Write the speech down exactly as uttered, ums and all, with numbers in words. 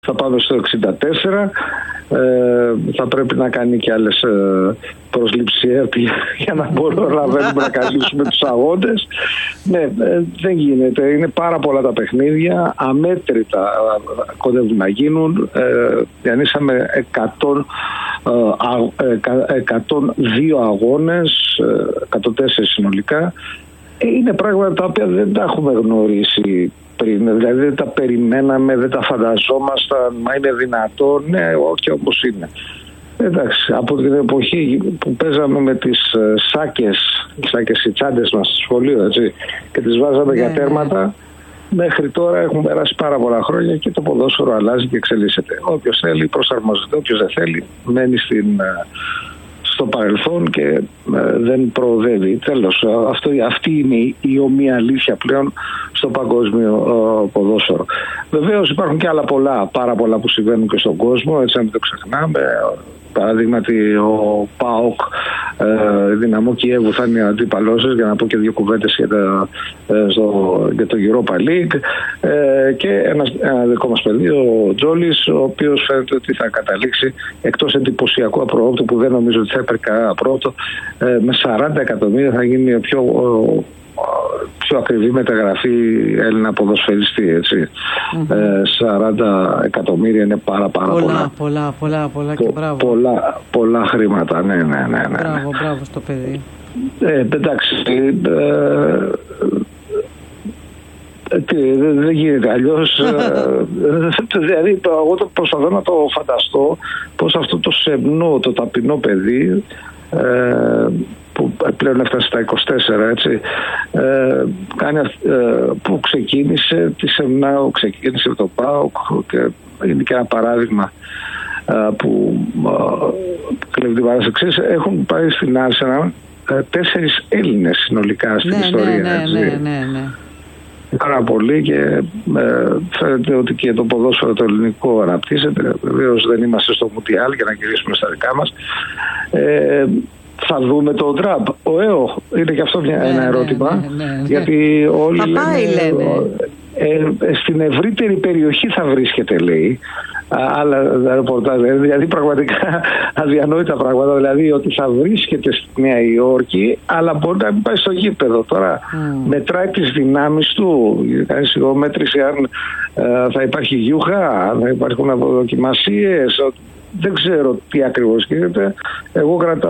θα πάμε στο εξήντα τέσσερα. Ε, θα πρέπει να κάνει και άλλες ε, προσλήψεις για να μπορούμε να καλύψουμε τους αγώνες. Ναι, ε, δεν γίνεται. Είναι πάρα πολλά τα παιχνίδια, αμέτρητα ε, κοντεύουν να γίνουν. Ε, διανύσαμε εκατό, ε, εκατόν δύο αγώνες, εκατόν τέσσερα συνολικά. Ε, είναι πράγματα τα οποία δεν τα έχουμε γνωρίσει πριν, δηλαδή δεν τα περιμέναμε, δεν τα φανταζόμασταν, μα είναι δυνατόν, ναι, όχι όπως είναι. Εντάξει, από την εποχή που παίζαμε με τις σάκες, οι σάκες, οι τσάντες μας στο σχολείο, έτσι, και τις βάζαμε yeah, για τέρματα, yeah. μέχρι τώρα έχουν περάσει πάρα πολλά χρόνια και το ποδόσφαιρο αλλάζει και εξελίσσεται. Όποιος θέλει προσαρμόζεται, όποιος δεν θέλει μένει στην... στο παρελθόν και ε, δεν προοδεύει. Τέλος, αυτό, αυτή είναι η, η ομοία αλήθεια πλέον στο παγκόσμιο ε, ποδόσφαιρο. Βεβαίως υπάρχουν και άλλα πολλά, πάρα πολλά που συμβαίνουν και στον κόσμο, έτσι να μην το ξεχνάμε. Παραδείγματι ο ΠΑΟΚ, ε, Δυναμό Κιέβου θα είναι αντίπαλός σας, για να πω και δύο κουβέντες για, ε, για το Europa League, ε, και ένας, ένα δικό μας παιδί, ο Τζόλης, ο οποίος φαίνεται ότι θα καταλήξει, εκτός εντυπωσιακού απρόοπτου που δεν νομίζω ότι θα υπάρχει κανένα απρόοπτο, ε, με σαράντα εκατομμύρια θα γίνει πιο... Ο, πιο ακριβή μεταγραφή Έλληνα ποδοσφαιριστή, έτσι. Mm-hmm. Ε, σαράντα εκατομμύρια είναι πάρα πάρα πολλά. Πολλά, πολλά, πολλά, πολλά και μπράβο. Πολλά, πολλά χρήματα, ναι, ναι, ναι. ναι. Μπράβο, μπράβο στο παιδί. Ε, εντάξει, ε, ε, δεν γίνεται αλλιώς. Δηλαδή, εγώ το προσπαθώ να το φανταστώ πως αυτό το σεμνό, το ταπεινό παιδί, ε, που πλέον έφτασε στα είκοσι τέσσερα, έτσι, ε, κάνει, ε, που ξεκίνησε τη Σεμνάου, ξεκίνησε με το ΠΑΟΚ και είναι και ένα παράδειγμα ε, που κλέβει την παράσταση. Έχουν πάει στην Arsenal ε, τέσσερις Έλληνες συνολικά στην ναι, ιστορία. Ναι, ναι, έτσι. ναι, ναι, ναι. Πάρα πολύ και ε, φαίνεται ότι και το ποδόσφαιρο το ελληνικό αναπτύσσεται. Βεβαίως δεν είμαστε στο Μουντιάλ για να γυρίσουμε στα δικά μας. Ε, Θα δούμε το Τραμπ. Ο ΕΟ είναι και αυτό μια, ναι, ένα ερώτημα. Ναι, ναι, ναι. Γιατί όλοι θα λένε, πάει, λένε. Ε, ε, στην ευρύτερη περιοχή θα βρίσκεται, λέει. Άλλα ρεπορτάζ. Δηλαδή πραγματικά αδιανόητα πράγματα. Δηλαδή ότι θα βρίσκεται στη Νέα Υόρκη, αλλά μπορεί να μην πάει στο γήπεδο. Τώρα mm. μετράει τις δυνάμεις του. Κάνει σιγομέτρηση αν ε, θα υπάρχει γιούχα, αν θα υπάρχουν αποδοκιμασίες. Δεν ξέρω τι ακριβώς γίνεται. Εγώ κρατάω